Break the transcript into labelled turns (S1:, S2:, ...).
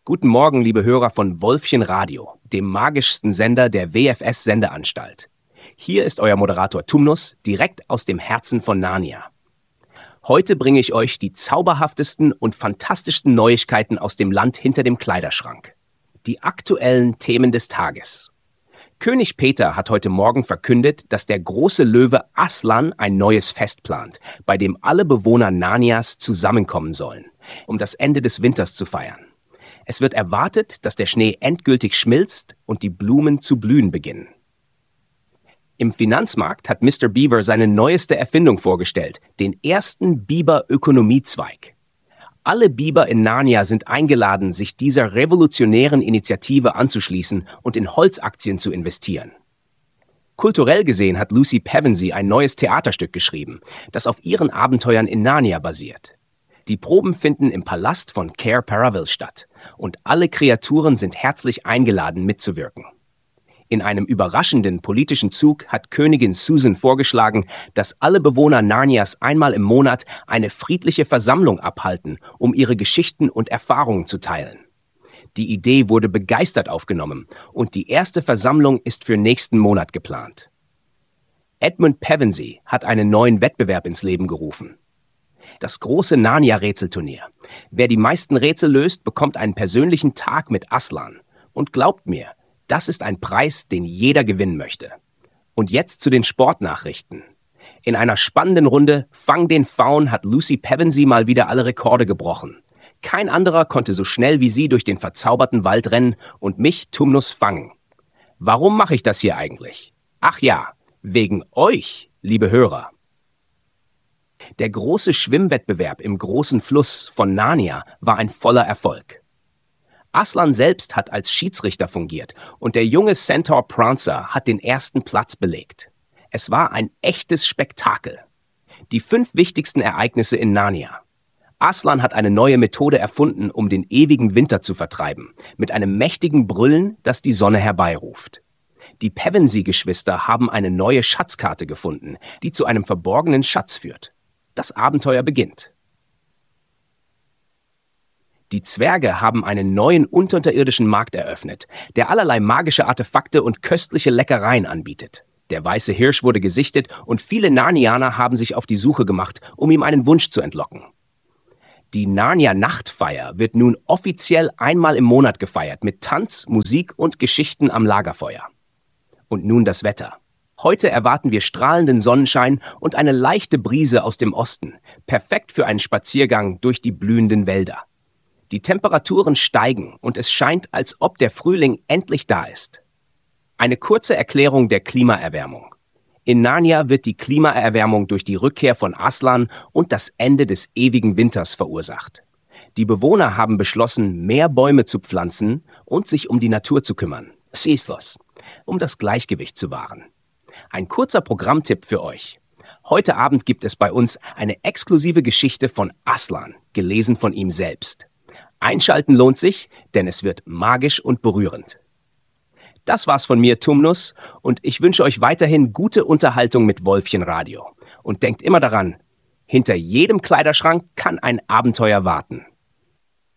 S1: Guten Morgen, liebe Hörer von Wolfchen Radio, dem magischsten Sender der WFS-Sendeanstalt. Hier ist euer Moderator Tumnus, direkt aus dem Herzen von Narnia. Heute bringe ich euch die zauberhaftesten und fantastischsten Neuigkeiten aus dem Land hinter dem Kleiderschrank. Die aktuellen Themen des Tages. König Peter hat heute Morgen verkündet, dass der große Löwe Aslan ein neues Fest plant, bei dem alle Bewohner Narnias zusammenkommen sollen, um das Ende des Winters zu feiern. Es wird erwartet, dass der Schnee endgültig schmilzt und die Blumen zu blühen beginnen. Im Finanzmarkt hat Mr. Beaver seine neueste Erfindung vorgestellt, den ersten Biber-Ökonomiezweig. Alle Biber in Narnia sind eingeladen, sich dieser revolutionären Initiative anzuschließen und in Holzaktien zu investieren. Kulturell gesehen hat Lucy Pevensey ein neues Theaterstück geschrieben, das auf ihren Abenteuern in Narnia basiert. Die Proben finden im Palast von Cair Paravel statt und alle Kreaturen sind herzlich eingeladen, mitzuwirken. In einem überraschenden politischen Zug hat Königin Susan vorgeschlagen, dass alle Bewohner Narnias einmal im Monat eine friedliche Versammlung abhalten, um ihre Geschichten und Erfahrungen zu teilen. Die Idee wurde begeistert aufgenommen und die erste Versammlung ist für nächsten Monat geplant. Edmund Pevensey hat einen neuen Wettbewerb ins Leben gerufen. Das große Narnia-Rätselturnier. Wer die meisten Rätsel löst, bekommt einen persönlichen Tag mit Aslan. Und glaubt mir, das ist ein Preis, den jeder gewinnen möchte. Und jetzt zu den Sportnachrichten. In einer spannenden Runde Fang den Faun hat Lucy Pevensey mal wieder alle Rekorde gebrochen. Kein anderer konnte so schnell wie sie durch den verzauberten Wald rennen und mich, Tumnus, fangen. Warum mache ich das hier eigentlich? Ach ja, wegen euch, liebe Hörer. Der große Schwimmwettbewerb im großen Fluss von Narnia war ein voller Erfolg. Aslan selbst hat als Schiedsrichter fungiert und der junge Centaur Prancer hat den ersten Platz belegt. Es war ein echtes Spektakel. Die 5 wichtigsten Ereignisse in Narnia. Aslan hat eine neue Methode erfunden, um den ewigen Winter zu vertreiben, mit einem mächtigen Brüllen, das die Sonne herbeiruft. Die Pevensey-Geschwister haben eine neue Schatzkarte gefunden, die zu einem verborgenen Schatz führt. Das Abenteuer beginnt. Die Zwerge haben einen neuen unterirdischen Markt eröffnet, der allerlei magische Artefakte und köstliche Leckereien anbietet. Der weiße Hirsch wurde gesichtet und viele Narnianer haben sich auf die Suche gemacht, um ihm einen Wunsch zu entlocken. Die Narnia-Nachtfeier wird nun offiziell einmal im Monat gefeiert mit Tanz, Musik und Geschichten am Lagerfeuer. Und nun das Wetter. Heute erwarten wir strahlenden Sonnenschein und eine leichte Brise aus dem Osten, perfekt für einen Spaziergang durch die blühenden Wälder. Die Temperaturen steigen und es scheint, als ob der Frühling endlich da ist. Eine kurze Erklärung der Klimaerwärmung. In Narnia wird die Klimaerwärmung durch die Rückkehr von Aslan und das Ende des ewigen Winters verursacht. Die Bewohner haben beschlossen, mehr Bäume zu pflanzen und sich um die Natur zu kümmern, um das Gleichgewicht zu wahren. Ein kurzer Programmtipp für euch. Heute Abend gibt es bei uns eine exklusive Geschichte von Aslan, gelesen von ihm selbst. Einschalten lohnt sich, denn es wird magisch und berührend. Das war's von mir, Tumnus, und ich wünsche euch weiterhin gute Unterhaltung mit Wolfchen Radio. Und denkt immer daran, hinter jedem Kleiderschrank kann ein Abenteuer warten.